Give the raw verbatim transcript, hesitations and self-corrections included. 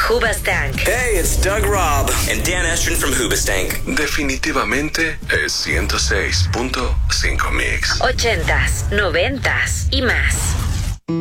Hoobastank. Hey, it's Doug Robb. And Dan Estrin from Hoobastank. Definitivamente es ciento seis punto cinco Mix. Ochentas, noventas y más.